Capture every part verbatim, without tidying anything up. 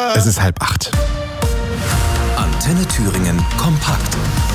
Es ist halb acht. Antenne Thüringen kompakt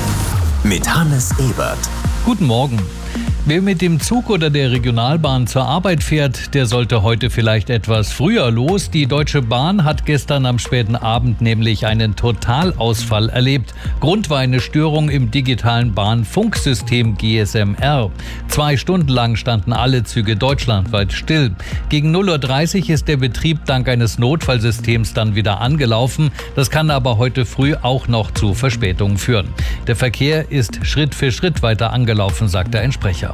mit Hannes Ebert. Guten Morgen. Wer mit dem Zug oder der Regionalbahn zur Arbeit fährt, der sollte heute vielleicht etwas früher los. Die Deutsche Bahn hat gestern am späten Abend nämlich einen Totalausfall erlebt. Grund war eine Störung im digitalen Bahnfunksystem G S M R. Zwei Stunden lang standen alle Züge deutschlandweit still. Gegen null Uhr dreißig ist der Betrieb dank eines Notfallsystems dann wieder angelaufen. Das kann aber heute früh auch noch zu Verspätungen führen. Der Verkehr ist Schritt für Schritt weiter angelaufen, sagt der Sprecher.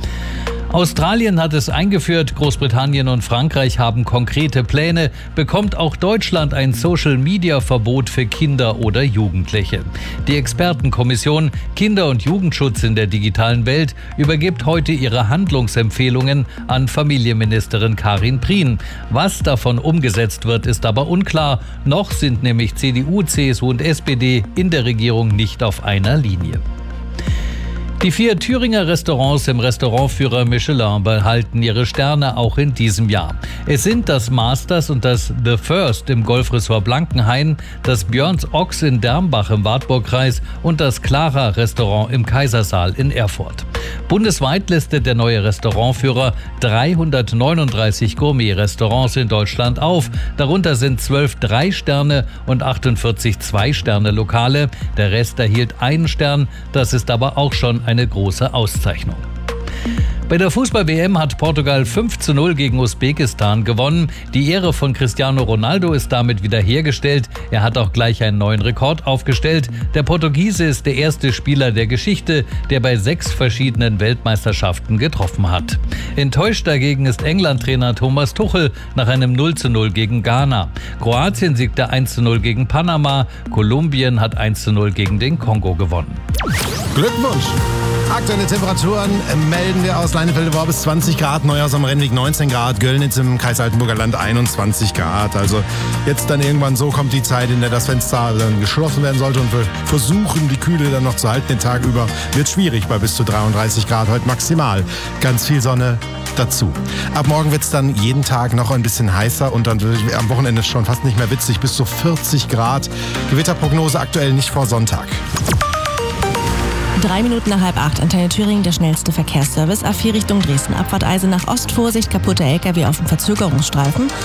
Australien hat es eingeführt, Großbritannien und Frankreich haben konkrete Pläne. Bekommt auch Deutschland ein Social-Media-Verbot für Kinder oder Jugendliche? Die Expertenkommission Kinder- und Jugendschutz in der digitalen Welt übergibt heute ihre Handlungsempfehlungen an Familienministerin Karin Prien. Was davon umgesetzt wird, ist aber unklar. Noch sind nämlich C D U, C S U und S P D in der Regierung nicht auf einer Linie. Die vier Thüringer Restaurants im Restaurantführer Michelin behalten ihre Sterne auch in diesem Jahr. Es sind das Masters und das The First im Golfresort Blankenhain, das Björns Ochs in Dermbach im Wartburgkreis und das Clara Restaurant im Kaisersaal in Erfurt. Bundesweit listet der neue Restaurantführer dreihundertneununddreißig Gourmet-Restaurants in Deutschland auf. Darunter sind zwölf Drei-Sterne- und achtundvierzig Zwei-Sterne-Lokale. Der Rest erhielt einen Stern. Das ist aber auch schon eine große Auszeichnung. Bei der Fußball-W M hat Portugal fünf zu null gegen Usbekistan gewonnen. Die Ehre von Cristiano Ronaldo ist damit wiederhergestellt. Er hat auch gleich einen neuen Rekord aufgestellt. Der Portugiese ist der erste Spieler der Geschichte, der bei sechs verschiedenen Weltmeisterschaften getroffen hat. Enttäuscht dagegen ist England-Trainer Thomas Tuchel nach einem null zu null gegen Ghana. Kroatien siegte eins zu null gegen Panama. Kolumbien hat eins zu null gegen den Kongo gewonnen. Glückwunsch! Aktuelle Temperaturen melden wir aus Leinefelde-Worbis zwanzig Grad, Neuhaus am Rennweg neunzehn Grad, Göllnitz im Kreis Altenburger Land einundzwanzig Grad. Also jetzt dann irgendwann so kommt die Zeit, in der das Fenster dann geschlossen werden sollte und wir versuchen, die Kühle dann noch zu halten den Tag über. Wird schwierig bei bis zu dreiunddreißig Grad heute maximal. Ganz viel Sonne dazu. Ab morgen wird es dann jeden Tag noch ein bisschen heißer und dann am Wochenende schon fast nicht mehr witzig, bis zu vierzig Grad. Gewitterprognose aktuell nicht vor Sonntag. Drei Minuten nach halb acht, Antenne Thüringen, der schnellste Verkehrsservice. A vier Richtung Dresden, Abfahrt Eisenach Ost, Vorsicht, kaputte L K W auf dem Verzögerungsstreifen.